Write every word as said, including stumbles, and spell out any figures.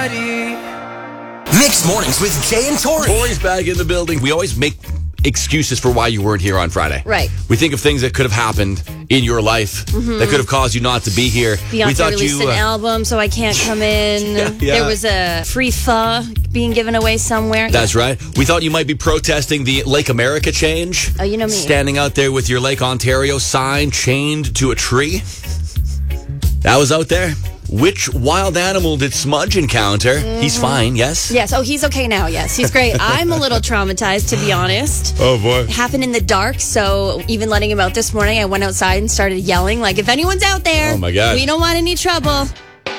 Mixed Mornings with Jay and Tori. Tori's back in the building. We always make excuses for why you weren't here on Friday. Right. We think of things that could have happened in your life mm-hmm. that could have caused you not to be here. Beyonce we thought released you, an uh, album, so I can't come in. yeah, yeah. There was a free pho being given away somewhere. That's yeah. right. We thought you might be protesting the Lake America change. Oh, you know me. Standing out there with your Lake Ontario sign chained to a tree. That was out there. Which wild animal did Smudge encounter? Mm-hmm. He's fine, yes? Yes. Oh, he's okay now, yes. He's great. I'm a little traumatized, to be honest. Oh, boy. It happened in the dark, so even letting him out this morning, I went outside and started yelling, like, if anyone's out there, oh my God. we don't want any trouble.